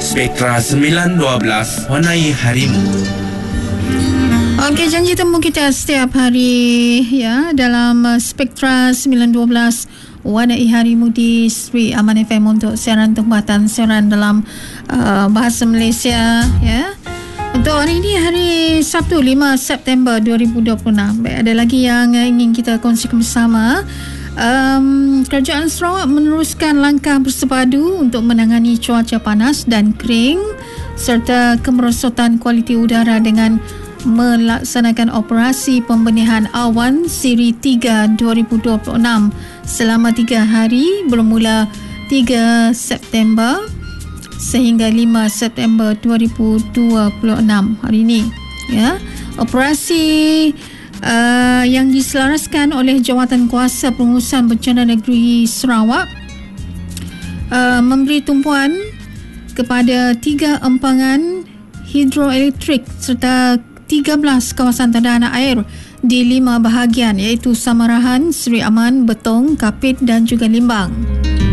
Spektra 912, warnai harimu. Okey, janji temu kita setiap hari ya dalam Spektra 912 warnai harimu di Sri Aman FM untuk siaran tempatan siaran dalam bahasa Malaysia ya. Untuk hari ini, hari Sabtu 5 September 2026. Baik, ada lagi yang ingin kita kongsikan bersama. Kerajaan Sarawak meneruskan langkah bersepadu untuk menangani cuaca panas dan kering serta kemerosotan kualiti udara dengan melaksanakan operasi pembenihan awan siri 3 2026 selama 3 hari bermula 3 September sehingga 5 September 2026 hari ini ya. Operasi yang diselaraskan oleh Jawatan Kuasa Pengurusan Bencana Negeri Sarawak memberi tumpuan kepada 3 empangan hidroelektrik serta 13 kawasan tanda air di 5 bahagian iaitu Samarahan, Seri Aman, Betong, Kapit dan juga Limbang.